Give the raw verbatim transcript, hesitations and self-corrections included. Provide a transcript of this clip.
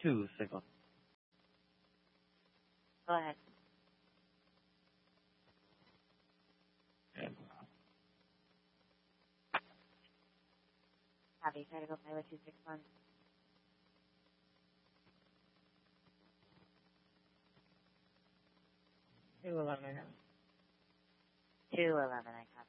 two seconds. Go ahead. Copy. Try to go pilot two six one. two eleven, I know. two eleven, I copy.